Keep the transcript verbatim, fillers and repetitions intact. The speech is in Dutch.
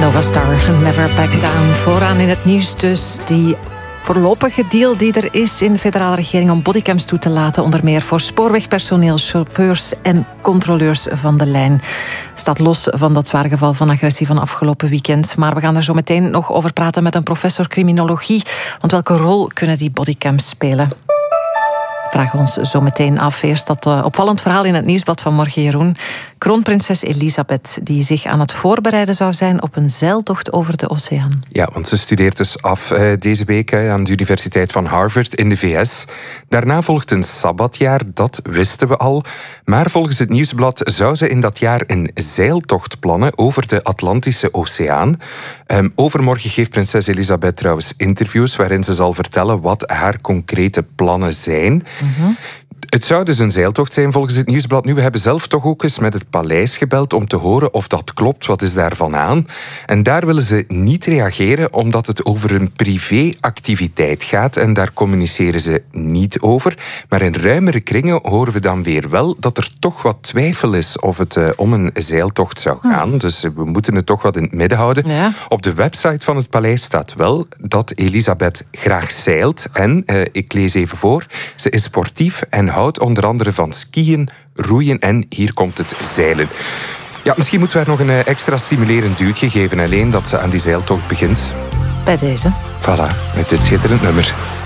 Nova Star, Never Back Down. Vooraan in het nieuws dus die voorlopige deal die er is in de federale regering om bodycams toe te laten, onder meer voor spoorwegpersoneel, chauffeurs en controleurs van de lijn. Staat los van dat zware geval van agressie van afgelopen weekend. Maar we gaan er zo meteen nog over praten met een professor criminologie. Want welke rol kunnen die bodycams spelen? Vragen we ons zo meteen af. Eerst dat uh, opvallend verhaal in het nieuwsblad van morgen, Jeroen. Kroonprinses Elisabeth, die zich aan het voorbereiden zou zijn op een zeiltocht over de oceaan. Ja, want ze studeert dus af uh, deze week uh, aan de Universiteit van Harvard in de V S. Daarna volgt een sabbatjaar, dat wisten we al. Maar volgens het nieuwsblad zou ze in dat jaar een zeiltocht plannen over de Atlantische Oceaan. Um, overmorgen geeft prinses Elisabeth trouwens interviews waarin ze zal vertellen wat haar concrete plannen zijn. Mm-hmm. Het zou dus een zeiltocht zijn volgens het nieuwsblad. Nu, we hebben zelf toch ook eens met het paleis gebeld om te horen of dat klopt. Wat is daarvan aan? En daar willen ze niet reageren omdat het over een privéactiviteit gaat en daar communiceren ze niet over. Maar in ruimere kringen horen we dan weer wel dat er toch wat twijfel is of het uh, om een zeiltocht zou gaan. Hm. Dus uh, we moeten het toch wat in het midden houden. Ja. Op de website van het paleis staat wel dat Elisabeth graag zeilt. En, uh, ik lees even voor, ze is sportief en houdt onder andere van skiën, roeien en hier komt het zeilen. Ja, misschien moeten we haar nog een extra stimulerend duwtje geven, alleen dat ze aan die zeiltocht begint. Bij deze. Voilà, met dit schitterend nummer.